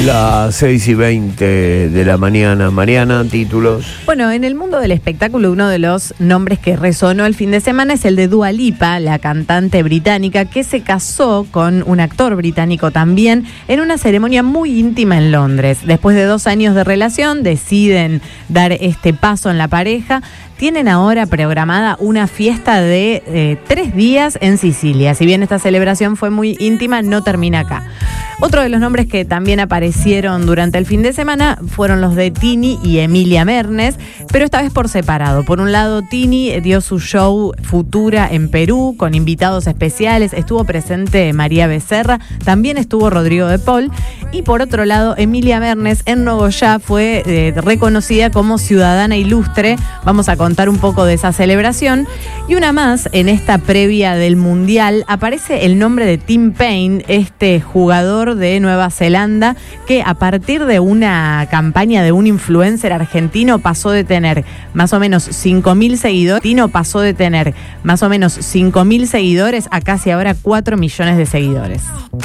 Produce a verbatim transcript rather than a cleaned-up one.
Las seis y veinte de la mañana. Mariana, títulos. Bueno, en el mundo del espectáculo, uno de los nombres que resonó el fin de semana es el de Dua Lipa, la cantante británica que se casó con un actor británico también en una ceremonia muy íntima en Londres. Después de dos años de relación, deciden dar este paso en la pareja. Tienen ahora programada una fiesta de eh, tres días en Sicilia. Si bien esta celebración fue muy íntima, no termina acá. Otro de los nombres que también aparecieron durante el fin de semana fueron los de Tini y Emilia Mernes, pero esta vez por separado. Por un lado, Tini dio su show Futura en Perú con invitados especiales. Estuvo presente María Becerra, también estuvo Rodrigo de Paul. Y por otro lado, Emilia Mernes en Nogoyá fue eh, reconocida como ciudadana ilustre. Vamos a contar un poco de esa celebración. Y una más, en esta previa del Mundial, aparece el nombre de Tim Payne, este jugador de Nueva Zelanda, que a partir de una campaña de un influencer argentino pasó de tener más o menos cinco mil seguidores, pasó de tener más o menos cinco mil seguidores a casi ahora cuatro millones de seguidores.